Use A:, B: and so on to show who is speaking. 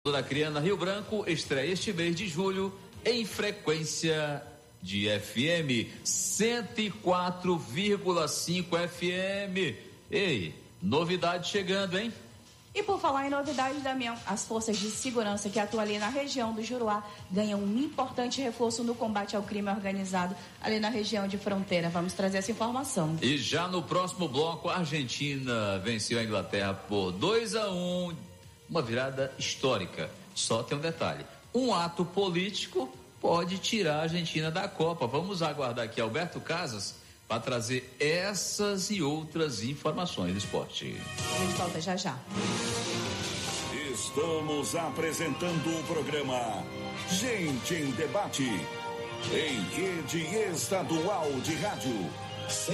A: Da Criana Rio Branco estreia este mês de julho em frequência de FM 104,5 FM. Ei, novidade chegando, hein?
B: E por falar em novidade, Damião, as forças de segurança que atuam ali na região do Juruá ganham um importante reforço no combate ao crime organizado ali na região de fronteira. Vamos trazer essa informação.
A: E já no próximo bloco, a Argentina venceu a Inglaterra por 2-1, uma virada histórica. Só tem um detalhe: um ato político pode tirar a Argentina da Copa. Vamos aguardar aqui Alberto Casas para trazer essas e outras informações do esporte.
B: A gente volta já já.
C: Estamos apresentando o programa Gente em Debate, em rede estadual de rádio.